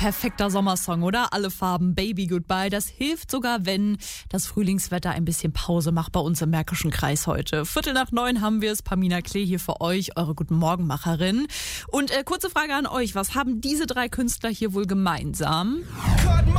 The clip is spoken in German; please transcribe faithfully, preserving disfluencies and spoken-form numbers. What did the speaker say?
perfekter Sommersong, oder? Alle Farben, Baby Goodbye. Das hilft sogar, wenn das Frühlingswetter ein bisschen Pause macht bei uns im Märkischen Kreis heute. Viertel nach neun haben wir es. Pamina Klee hier für euch, eure Guten Morgenmacherin. Und äh, kurze Frage an euch. Was haben diese drei Künstler hier wohl gemeinsam?